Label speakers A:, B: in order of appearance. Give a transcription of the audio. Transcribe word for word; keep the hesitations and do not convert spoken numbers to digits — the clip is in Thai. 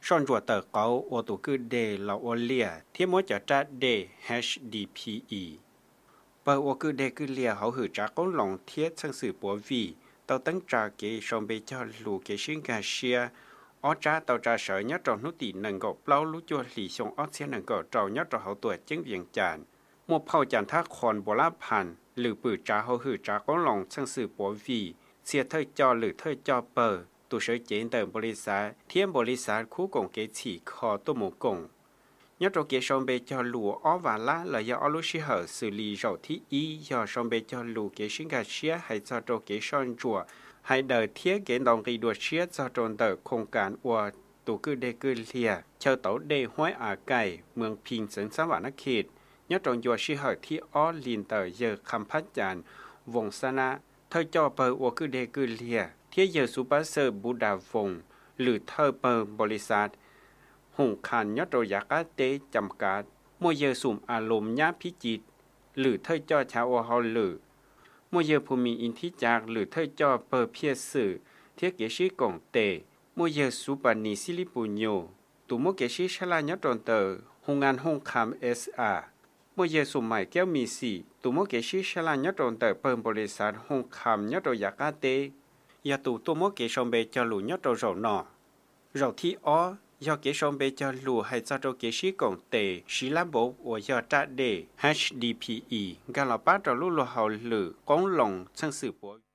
A: ส่วนจัวเตอร์เกาโอตุคือเดลาโอเลียเทียมว่าจะจัดเด เอช ดี พี อี เปิดโอคือเดคือเลียเขาหือจากก้นหลงเทียสังสือปัววีเตาตั้งจากเกชมเบจอลูเกชิงกาเชียอจ้าเตาจ่าเสยยัดจอนุติหนึ่งก็เปล่ารู้จัวหลี่ชงออเสียหนึ่งก็เจ้ายัดจอเขาตัวจึงเวียงจานมัวเผาจันท่าคอนโบราพันหรือปืนจ่าเขาหือจากก้นหลงสังสือปัววีเสียเธอจอหรือเธอจอเปิดตัวเฉยเจนเติมบริษัทเทียมบริษัทคู่กงเกฉีคอตัวหมูกงยัดตัวเกชมเบจอลูอวาละเลยยาอลุชิเหอสื่อลีเจ้าที่อียาชมเบจอลูเกชิงกาเชียให้จอตัวเกชอนจัวให้เดินเทียเกณฑ์ดองกีดัวเชียจอจนเดินโครงการอวดตัวคือเดคือเลียเชาเต๋าเดห้อยอาไก่เมืองพิงเสริงสวรรค์เขตยัดตรงยัวชิเหอที่อ้อลินเตอร์เยอคำพัดจานวงศนะเธอจ่อเปิดอวคือเดคือเลียเทียเยอซูเปอร์เซอร์บูดาวงหรือเธอเปิดบริษัทหงคันยัดตัวยากาเตจำกัดมวยเยอสุ่มอารมณ์ยาพิจิตหรือเธอจ่อชาวฮอลหรือมวยเยอภูมิอินทิจักหรือเธอจ่อเปิดเพียสื่อเทียเกชิกงเตมวยเยอสุปานิซิลิปุญโยตุมเกชิชลายัดตนเตอหงงานหงคำเอสอาร์มวยเยอสุ่มใหม่แก้วมีสีตุมเกชิชลายัดตนเตอเปิดบริษัทหงคำยัดตัวยากาเตยาตุตุมเกชมเบจาลุยัดตัวเราหนอเราที่อ้อยาเกชมเบจาลูให้จัดตัวเกชิกงเตชิลาโบว่ายาจัดเด เอช ดี พี อี กาลาปาตอลุโลฮาลือกงหลงชังสือปัว